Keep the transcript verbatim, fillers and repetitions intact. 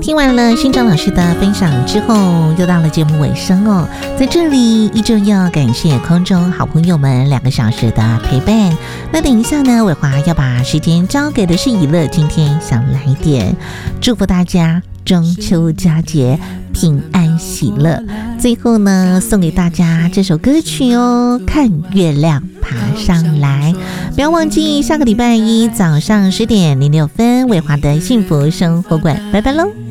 听完了新庄老师的分享之后，又到了节目尾声哦。在这里依旧要感谢空中好朋友们两个小时的陪伴。那等一下呢，伟华要把时间交给的是以乐，今天想来点，祝福大家中秋佳节平安喜乐。最后呢，送给大家这首歌曲哦，看月亮爬上来。不要忘记下个礼拜一早上十点零六分，伟华的幸福生活馆，拜拜喽。